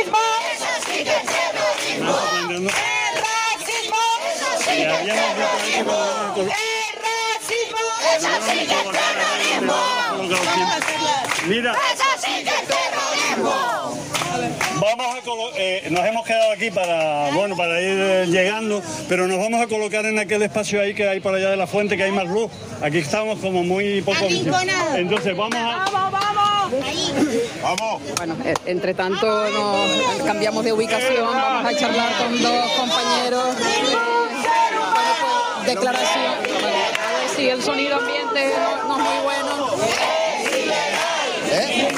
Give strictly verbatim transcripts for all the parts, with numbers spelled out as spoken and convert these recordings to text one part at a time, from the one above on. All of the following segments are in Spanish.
racismo, eso sí que es terrorismo. El racismo, eso sí que es terrorismo. El racismo, eso sí que es terrorismo. Mira, eso sí que es terrorismo. vamos a colo- eh, nos hemos quedado aquí para, bueno, para ir eh, llegando, pero nos vamos a colocar en aquel espacio ahí que hay por allá de la fuente, que hay más luz. Aquí estamos como muy poco Arrinconados. Entonces vamos a... Vamos, vamos. Vamos. Bueno, eh, entre tanto nos cambiamos de ubicación, vamos a charlar con dos compañeros. Eh, bueno, pues, declaración. Bueno, a ver si el sonido ambiente no, no es muy bueno. ¿Eh?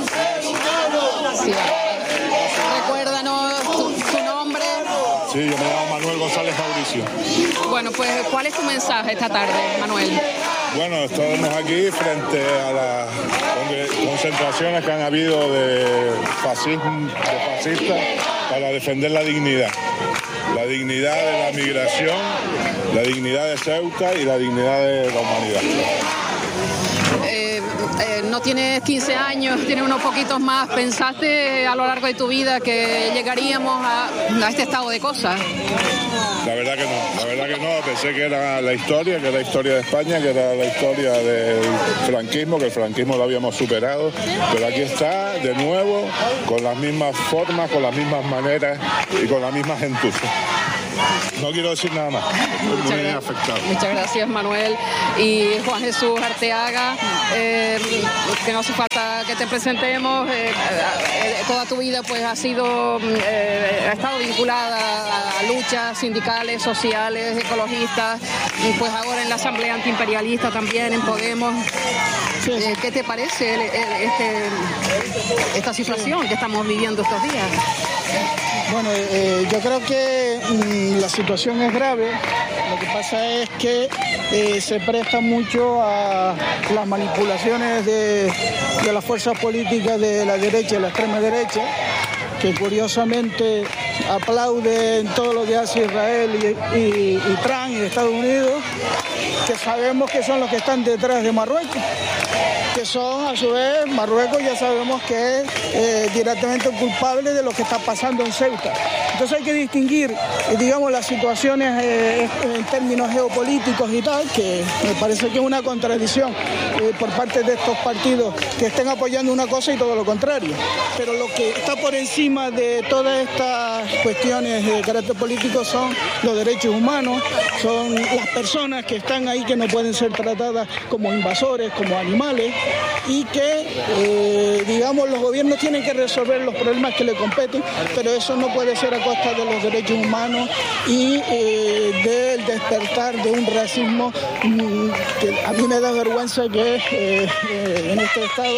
Sí, recuérdanos tu, tu nombre. Sí, yo me llamo Manuel González Mauricio. Bueno, pues, ¿cuál es tu mensaje esta tarde, Manuel? Bueno, estamos aquí frente a las concentraciones que han habido de fascismo, de fascistas para defender la dignidad. La dignidad de la migración, la dignidad de Ceuta y la dignidad de la humanidad. Eh, eh, no tienes quince años, tienes unos poquitos más. ¿Pensaste a lo largo de tu vida que llegaríamos a, a este estado de cosas? La verdad que no, la verdad que no. Pensé que era la historia, que era la historia de España, que era la historia del franquismo, que el franquismo lo habíamos superado. Pero aquí está, de nuevo, con las mismas formas, con las mismas maneras y con la misma gentuza. No quiero decir nada más, estoy muy gra- afectado. Muchas gracias, Manuel. Y Juan Jesús Arteaga, eh, que no hace falta que te presentemos. Eh, eh, toda tu vida pues ha sido, eh, ha estado vinculada a, a luchas sindicales, sociales, ecologistas, y pues ahora en la Asamblea Antiimperialista también, en Podemos. Eh, ¿Qué te parece el- el- este, esta situación que estamos viviendo estos días? Bueno, eh, yo creo que mm, la situación es grave. Lo que pasa es que eh, se presta mucho a las manipulaciones de, de las fuerzas políticas de la derecha y la extrema derecha, que curiosamente aplauden todo lo que hace Israel y, y, y Trump y Estados Unidos, que sabemos que son los que están detrás de Marruecos, que son a su vez, Marruecos ya sabemos que es eh, directamente culpable de lo que está pasando en Ceuta. Entonces hay que distinguir, eh, digamos, las situaciones eh, en términos geopolíticos y tal, que me parece que es una contradicción eh, por parte de estos partidos que estén apoyando una cosa y todo lo contrario. Pero lo que está por encima de todas estas cuestiones de carácter político son los derechos humanos, son las personas que están ahí que no pueden ser tratadas como invasores, como animales, y que, eh, digamos, los gobiernos tienen que resolver los problemas que le competen, pero eso no puede ser a costa de los derechos humanos y eh, del despertar de un racismo mm, que a mí me da vergüenza que eh, eh, en este estado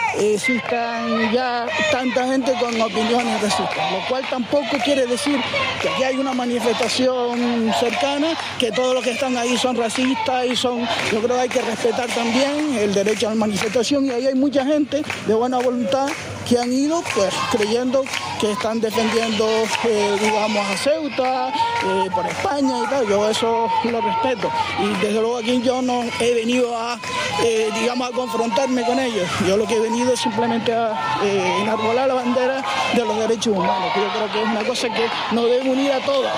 existan ya tanta gente con opiniones racistas, lo cual tampoco quiere decir que aquí hay una manifestación cercana, que todos los que están ahí son racistas y son, yo creo que hay que respetar también el derecho a la manifestación, y ahí hay mucha gente de buena voluntad que han ido pues creyendo que están defendiendo, eh, digamos, a Ceuta, eh, por España y tal. Yo eso lo respeto. Y desde luego aquí yo no he venido a, eh, digamos, a confrontarme con ellos. Yo lo que he venido es simplemente a eh, enarbolar la bandera de los derechos humanos, que yo creo que es una cosa que nos debe unir a todos.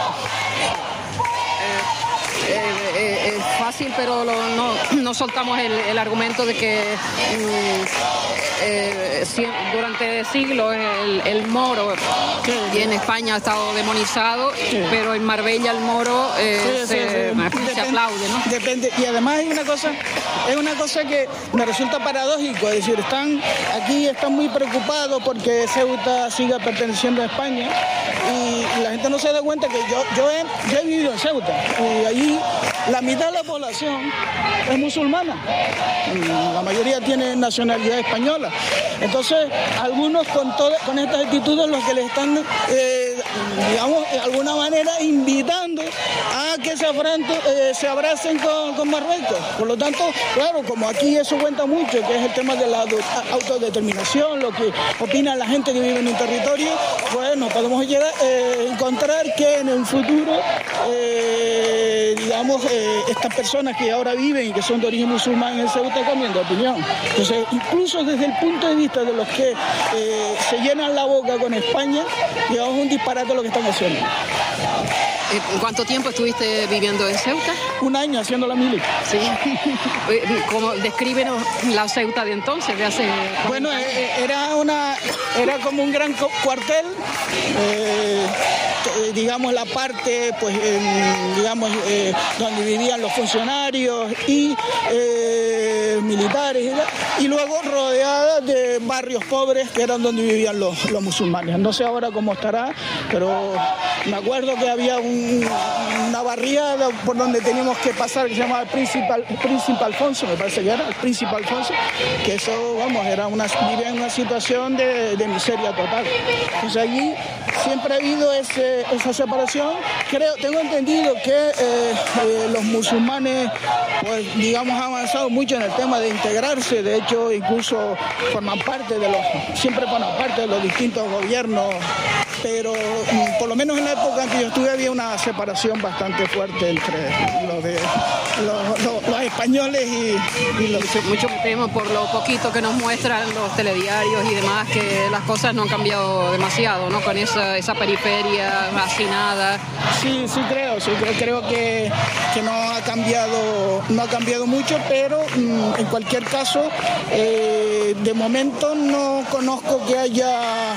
Eh, eh, es fácil, pero lo- no, no soltamos el, el argumento de que mm, eh, si- durante siglos el, el moro y en España ha estado demonizado, pero en Marbella el moro eh, Sí, se, sí, sí. se Depende- aplaude, ¿no? Depende. Y además hay una cosa, es una cosa que me resulta paradójico, es decir, están aquí están muy preocupados porque Ceuta siga perteneciendo a España, y la gente no se da cuenta que yo, yo, he, yo he vivido en Ceuta, y allí la mitad de la población es musulmana, la mayoría tiene nacionalidad española. Entonces, algunos con, toda, con estas actitudes los que le están, eh, digamos, de alguna manera invitando a que se, afranto, eh, se abracen con, con Marruecos. Por lo tanto, claro, como aquí eso cuenta mucho, que es el tema de la autodeterminación, lo que opina la gente que vive en un territorio, bueno, podemos llegar a eh, encontrar que en el futuro, eh, digamos, eh, estas personas que ahora viven y que son de origen musulmán en Ceuta cambian de opinión. Entonces, incluso desde el punto de vista de los que eh, se llenan la boca con España, digamos, un disparate lo que están haciendo. ¿Cuánto tiempo estuviste viviendo en Ceuta? Un año haciendo la mili. Sí. ¿Cómo descríbenos la Ceuta de entonces, de hace? Bueno, era una, era como un gran cuartel, eh, digamos la parte, pues, eh, digamos, eh, donde vivían los funcionarios y eh, militares, y luego rodeada de barrios pobres que eran donde vivían los, los musulmanes. No sé ahora cómo estará, pero me acuerdo que había un una barriada por donde teníamos que pasar que se llamaba el Príncipe, el Príncipe Alfonso, me parece que era el Príncipe Alfonso, que eso, vamos, era una, vivía en una situación de, de miseria total. Entonces allí siempre ha habido ese, esa separación. Creo, tengo entendido que eh, eh, los musulmanes, pues, digamos, han avanzado mucho en el tema de integrarse. De hecho, incluso forman parte de los, siempre forman parte de los distintos gobiernos. Pero por lo menos en la época en que yo estuve había una separación bastante fuerte entre los, de, los, los, los españoles y, y los... Mucho temo por lo poquito que nos muestran los telediarios y demás, que las cosas no han cambiado demasiado, ¿no? Con esa, esa periferia hacinada. Sí, sí creo, sí creo, creo que, que no ha cambiado, no ha cambiado mucho, pero mmm, en cualquier caso, eh, de momento no conozco que haya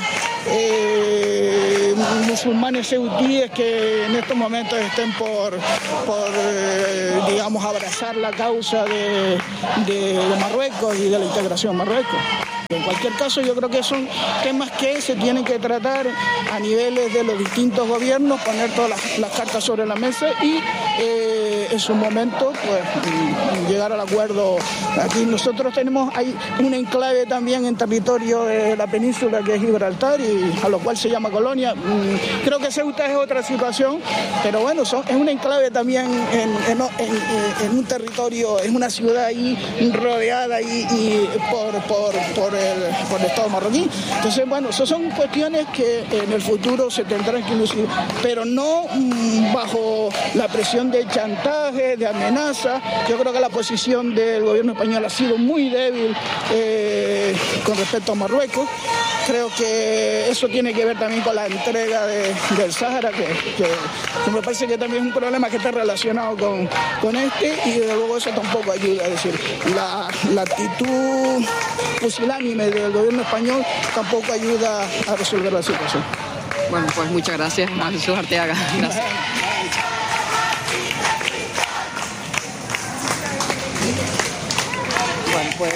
Eh, musulmanes ceutíes que en estos momentos estén por, por eh, digamos, abrazar la causa de, de, de Marruecos y de la integración Marruecos. En cualquier caso, yo creo que son temas que se tienen que tratar a niveles de los distintos gobiernos, poner todas las, las cartas sobre la mesa y eh, en su momento, pues, llegar al acuerdo. Aquí nosotros tenemos hay un enclave también en territorio de la península que es Gibraltar y a lo cual se llama Colonia. Creo que Ceuta es otra situación, pero bueno, son, es un enclave también en, en, en, en un territorio, es una ciudad ahí rodeada y, y por, por, por El, por el Estado marroquí. Entonces, bueno, esas son cuestiones que en el futuro se tendrán que lucir, pero no mmm, bajo la presión de chantaje, de amenaza. Yo creo que la posición del gobierno español ha sido muy débil eh, con respecto a Marruecos. Creo que eso tiene que ver también con la entrega de, del Sáhara, que, que, que me parece que también es un problema que está relacionado con, con este, y desde luego eso tampoco ayuda. Es decir, la, la actitud pusilánime del gobierno español tampoco ayuda a resolver la situación. Bueno, pues muchas gracias, Juan Jesús Arteaga. Gracias. Bueno, pues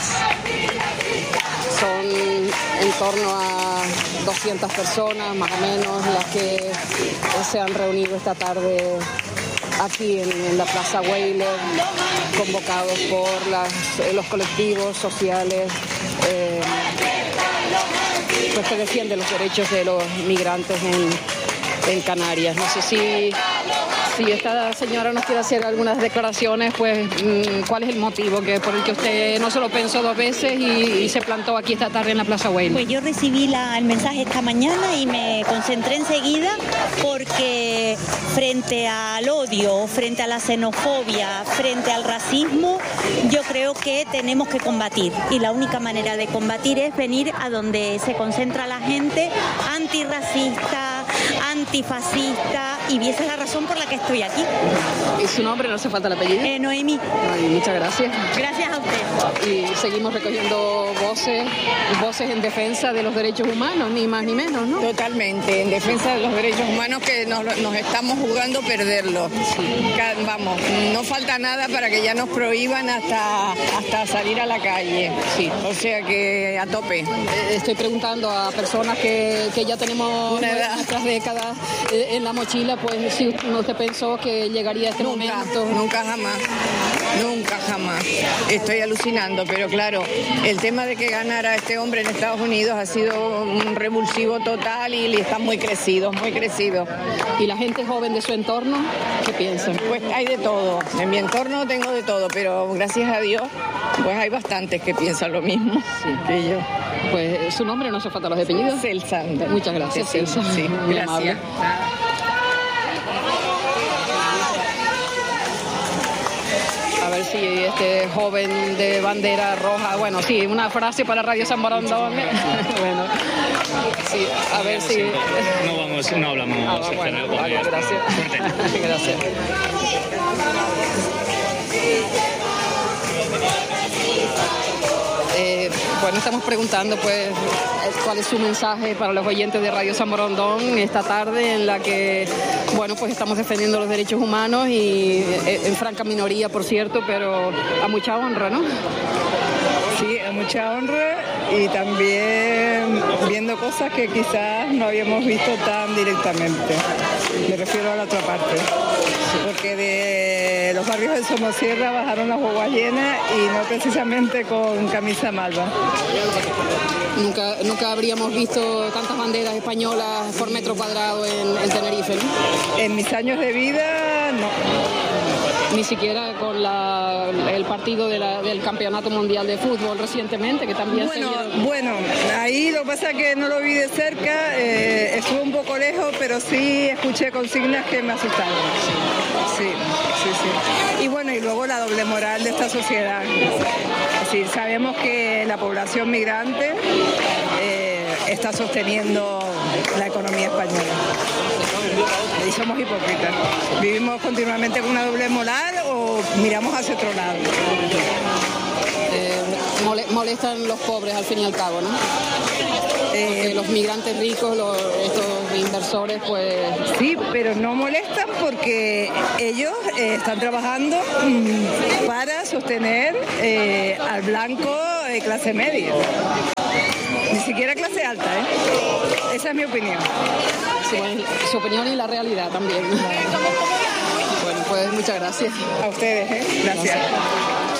son en torno a doscientas personas, más o menos, las que se han reunido esta tarde aquí en, en la Plaza Weyler, convocados por las, los colectivos sociales eh, pues que defienden los derechos de los migrantes en, en Canarias. No sé si, si esta señora nos quiere hacer algunas declaraciones, pues cuál es el motivo que por el que usted no se lo pensó dos veces y, y se plantó aquí esta tarde en la Plaza Weyler. Pues yo recibí la, el mensaje esta mañana y me concentré enseguida porque frente al odio, frente a la xenofobia, frente al racismo, yo creo que tenemos que combatir, y la única manera de combatir es venir a donde se concentra la gente antirracista, antifascista, y esa es la razón por la que estoy aquí. ¿Y su nombre? No hace falta el apellido. Eh, Noemí. Ay, muchas gracias. Gracias a usted. Y seguimos recogiendo voces, voces en defensa de los derechos humanos, ni más ni menos, ¿no? Totalmente, en defensa de los derechos humanos que nos, nos estamos jugando perderlos. Sí. Vamos, no falta nada para que ya nos prohíban hasta, hasta salir a la calle. Sí. O sea que a tope. Estoy preguntando a personas que, que ya tenemos nuestras décadas en la mochila, pues si usted pensó que llegaría este nunca, momento. Nunca jamás. Nunca, jamás. Estoy alucinando, pero claro, el tema de que ganara este hombre en Estados Unidos ha sido un revulsivo total y están muy crecidos, muy crecidos. ¿Y la gente joven de su entorno, qué piensan? Pues hay de todo. En mi entorno tengo de todo, pero gracias a Dios, pues hay bastantes que piensan lo mismo sí. que yo. Pues su nombre, no hace falta los apellidos. Celsa. Muchas gracias, sí, Celsa. Sí, muy gracias. amable. A ver si este joven de bandera roja, bueno, sí, una frase para Radio San Borondón. Bueno, sí, a ver si... No vamos, no hablamos. Ah, bueno, vale, gracias. Gracias. Eh, bueno, estamos preguntando pues cuál es su mensaje para los oyentes de Radio San Borondón esta tarde en la que, bueno, pues estamos defendiendo los derechos humanos y eh, en franca minoría, por cierto, pero a mucha honra, ¿no? Sí, a mucha honra y también viendo cosas que quizás no habíamos visto tan directamente. Me refiero a la otra parte, porque de los barrios de Somosierra bajaron las guaguas llenas y no precisamente con camisa malva. Nunca, nunca habríamos visto tantas banderas españolas por metro cuadrado en, en Tenerife, ¿no? En mis años de vida, no. Ni siquiera con la, el partido de la, del Campeonato Mundial de Fútbol recientemente, que también bueno, se vieron... Bueno, ahí lo que pasa es que no lo vi de cerca, eh, estuve un poco lejos, pero sí escuché consignas que me asustaron. Sí, sí, sí. Y bueno, y luego la doble moral de esta sociedad. Sí, sabemos que la población migrante eh, está sosteniendo la economía española. Y somos hipócritas. Vivimos continuamente con una doble moral o miramos hacia otro lado. Eh, mole, molestan los pobres al fin y al cabo, ¿no? Eh, los migrantes ricos, los, estos inversores, pues... Sí, pero no molestan porque ellos eh, están trabajando mmm, para sostener eh, al blanco de clase media. Ni siquiera clase alta, ¿eh? Esa es mi opinión. Sí, bueno, su opinión y la realidad también. Bueno, pues muchas gracias. A ustedes, ¿eh? Gracias. Gracias.